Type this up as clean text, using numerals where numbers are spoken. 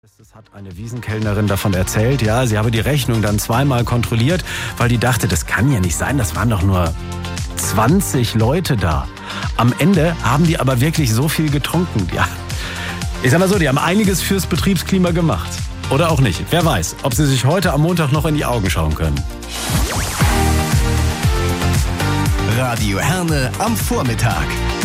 Das hat eine Wiesenkellnerin davon erzählt. Ja, sie habe die Rechnung dann zweimal kontrolliert, weil die dachte, das kann ja nicht sein, das waren doch nur 20 Leute da. Am Ende haben die aber wirklich so viel getrunken. Ja, ich sag mal so, die haben einiges fürs Betriebsklima gemacht. Oder auch nicht. Wer weiß, ob sie sich heute am Montag noch in die Augen schauen können. Radio Herne am Vormittag.